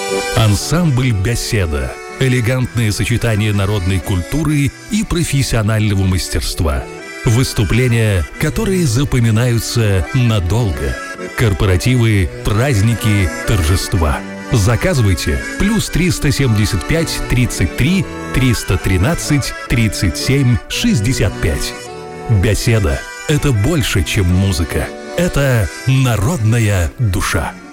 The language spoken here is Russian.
Ансамбль «Беседа» – элегантное сочетание народной культуры и профессионального мастерства. Выступления, которые запоминаются надолго. Корпоративы, праздники, торжества. Заказывайте +375 33 313 37 65. «Беседа» – это больше, чем музыка. Это народная душа.